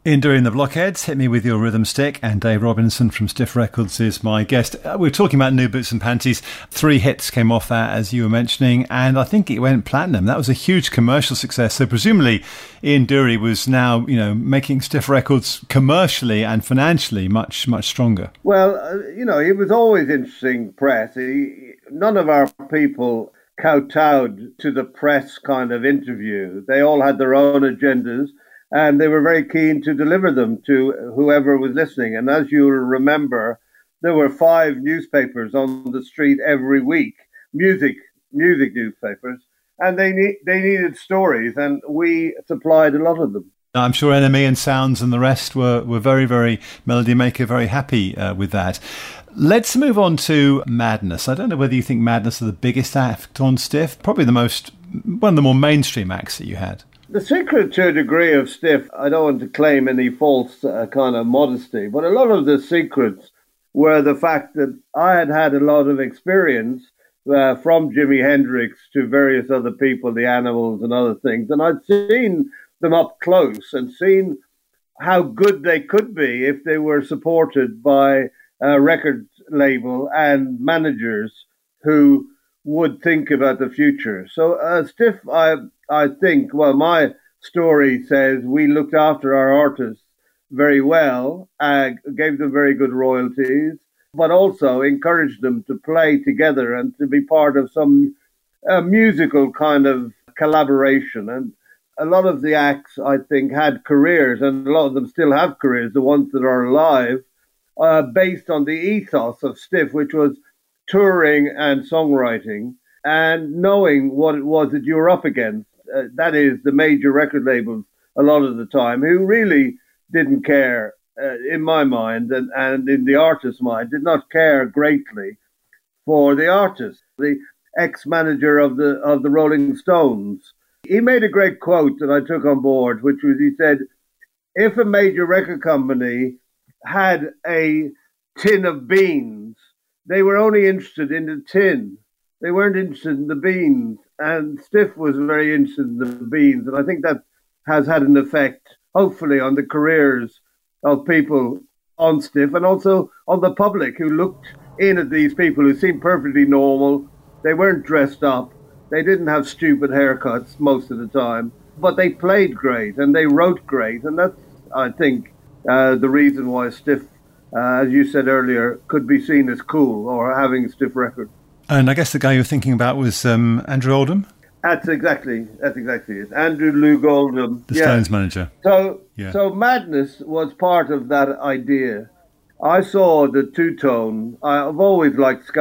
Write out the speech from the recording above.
In Doing the Blockheads, hit me with your rhythm stick, and Dave Robinson from Stiff Records is my guest. We're talking about New Boots and Panties. 3 hits came off that, as you were mentioning, and I think it went platinum. That was a huge commercial success. So presumably Ian Dury was now, making Stiff Records commercially and financially much, much stronger. Well, he was always interesting press. None of our people kowtowed to the press kind of interview. They all had their own agendas, and they were very keen to deliver them to whoever was listening. And as you'll remember, there were 5 newspapers on the street every week, music newspapers, and they needed stories, and we supplied a lot of them. I'm sure NME and Sounds and the rest were very, very, Melody Maker, very happy with that. Let's move on to Madness. I don't know whether you think Madness are the biggest act on Stiff, probably one of the more mainstream acts that you had. The secret to a degree of Stiff, I don't want to claim any false kind of modesty, but a lot of the secrets were the fact that I had had a lot of experience from Jimi Hendrix to various other people, the Animals and other things, and I'd seen them up close and seen how good they could be if they were supported by a record label and managers who would think about the future. So Stiff, I think, well, my story says we looked after our artists very well, gave them very good royalties, but also encouraged them to play together and to be part of some musical kind of collaboration. And a lot of the acts, I think, had careers, and a lot of them still have careers, the ones that are alive, based on the ethos of Stiff, which was touring and songwriting and knowing what it was that you were up against. That is, the major record labels a lot of the time, who really didn't care, in my mind and in the artist's mind, did not care greatly for the artist. The ex-manager of the Rolling Stones, he made a great quote that I took on board, which was, he said, if a major record company had a tin of beans, they were only interested in the tin. They weren't interested in the beans. And Stiff was very interested in the beans. And I think that has had an effect, hopefully, on the careers of people on Stiff and also on the public who looked in at these people who seemed perfectly normal. They weren't dressed up. They didn't have stupid haircuts most of the time. But they played great and they wrote great. And that's, I think, the reason why Stiff, as you said earlier, could be seen as cool or having a Stiff record. And I guess the guy you're thinking about was Andrew Oldham? That's exactly it. Andrew Loog Oldham. The Stones manager. So Madness was part of that idea. I saw the two-tone. I've always liked ska.